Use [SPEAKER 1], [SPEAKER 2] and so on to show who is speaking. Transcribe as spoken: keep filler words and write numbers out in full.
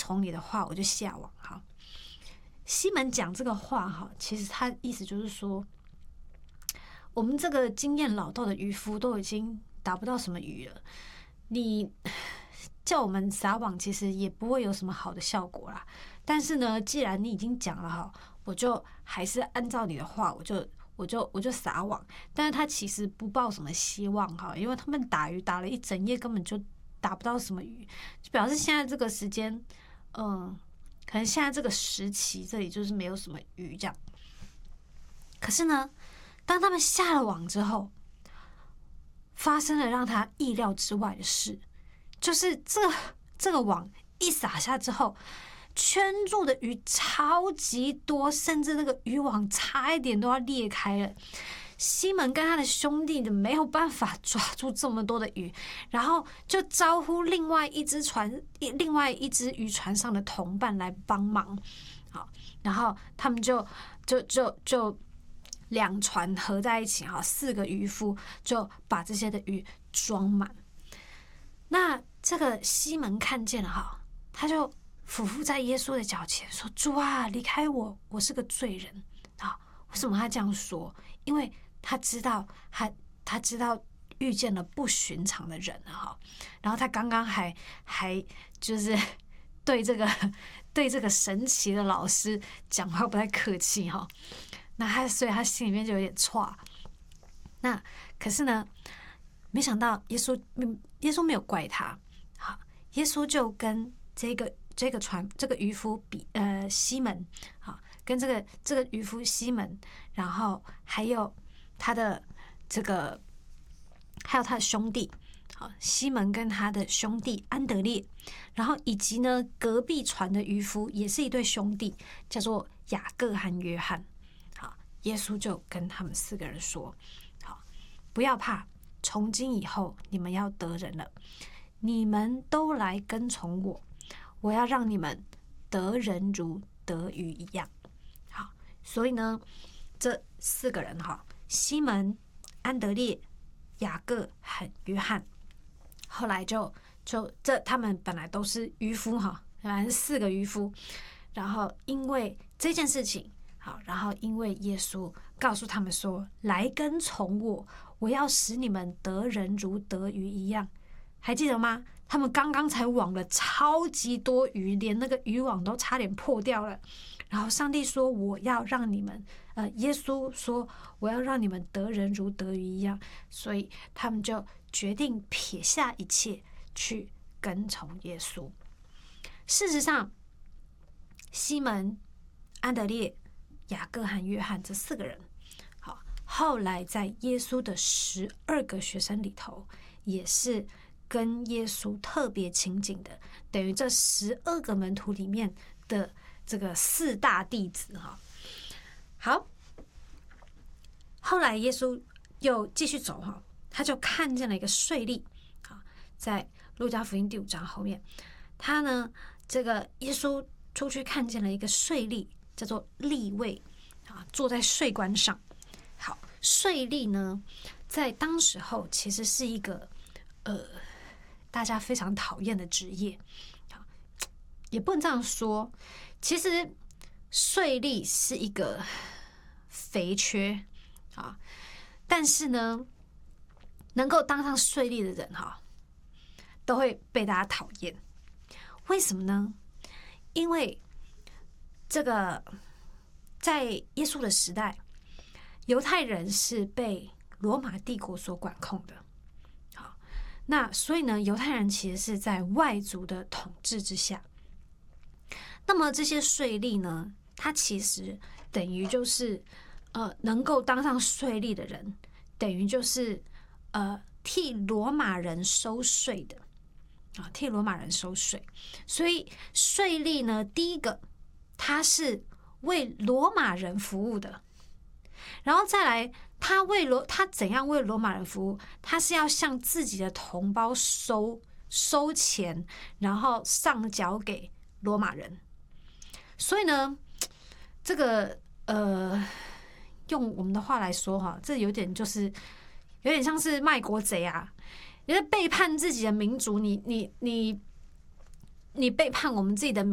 [SPEAKER 1] 从你的话，我就下网。哈，西门讲这个话哈，其实他意思就是说，我们这个经验老道的渔夫都已经打不到什么鱼了，你叫我们撒网，其实也不会有什么好的效果啦。但是呢，既然你已经讲了哈，我就还是按照你的话，我就我就我就撒网。但是他其实不抱什么希望哈，因为他们打鱼打了一整夜，根本就打不到什么鱼，就表示现在这个时间，嗯，可能现在这个时期这里就是没有什么鱼这样。可是呢，当他们下了网之后，发生了让他意料之外的事，就是这个这个网一撒下之后，圈住的鱼超级多，甚至那个渔网差一点都要裂开了。西门跟他的兄弟没有办法抓住这么多的鱼，然后就招呼另外一只船、另外一只渔船上的同伴来帮忙。好，然后他们就就就就两船合在一起，哈，四个渔夫就把这些的鱼装满。那这个西门看见了哈，他就俯伏在耶稣的脚前说：“主啊，离开我，我是个罪人。”啊，为什么他这样说？因为他知道他他知道遇见了不寻常的人哈，然后他刚刚还还就是对这个对这个神奇的老师讲话不太客气哈，那他所以他心里面就有点挫。那可是呢，没想到耶稣耶稣没有怪他，好，耶稣就跟这个这个船这个渔夫比呃西门，好，跟这个这个渔夫西门，然后还有他的这个，还有他的兄弟，好，西门跟他的兄弟安德烈，然后以及呢隔壁船的渔夫也是一对兄弟，叫做雅各和约翰。好，耶稣就跟他们四个人说：“好，不要怕，从今以后你们要得人了，你们都来跟从我，我要让你们得人如得鱼一样。”好，所以呢，这四个人哈。西门、安德烈、雅各和约翰，后来就就这他们本来都是渔夫哈，本来是四个渔夫，然后因为这件事情，好，然后因为耶稣告诉他们说：“来跟从我，我要使你们得人如得鱼一样。”还记得吗？他们刚刚才网了超级多鱼，连那个渔网都差点破掉了。然后上帝说：“我要让你们，呃，耶稣说我要让你们得人如得鱼一样。”所以他们就决定撇下一切，去跟从耶稣。事实上，西门、安德烈、雅各和约翰这四个人，好，后来在耶稣的十二个学生里头，也是跟耶稣特别亲近的，等于这十二个门徒里面的这个四大弟子哈。好，后来耶稣又继续走哈，他就看见了一个税吏，好，在路加福音第五章后面，他呢，这个耶稣出去看见了一个税吏，叫做利未啊，坐在税关上。好，税吏呢，在当时候其实是一个呃大家非常讨厌的职业，也不能这样说。其实税吏是一个肥缺啊，但是呢，能够当上税吏的人哈，都会被大家讨厌。为什么呢？因为这个在耶稣的时代，犹太人是被罗马帝国所管控的。好，那所以呢，犹太人其实是在外族的统治之下。那么这些税吏呢，他其实等于就是呃，能够当上税吏的人，等于就是呃替罗马人收税的啊，替罗马人收税。所以税吏呢，第一个他是为罗马人服务的，然后再来，他为罗他怎样为罗马人服务？他是要向自己的同胞收收钱，然后上缴给罗马人。所以呢，这个呃，用我们的话来说哈，这有点就是有点像是卖国贼啊！你在背叛自己的民族，你你你你背叛我们自己的民。